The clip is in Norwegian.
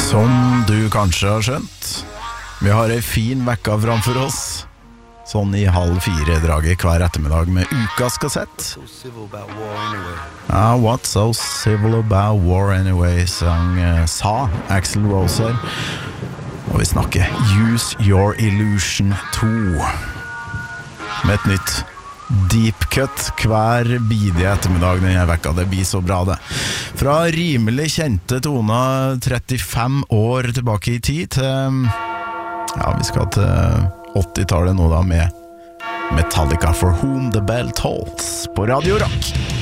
Som du kanskje har skjønt, vi har en fin vekka framfor oss. Sånn i 3:30-draget hver ettermiddag med ukas kassett. What's so civil about war anyway, sa Axl Rose her. Og vi snakker Use Your Illusion 2 med et nytt deep cut hver bidige ettermiddag denne vekka. Det blir så bra det. Fra rimelig kjente toner 35 år tilbake i tid til vi skal til 80-tallet nå da med Metallica For Whom the Bell Tolls på Radio Rock.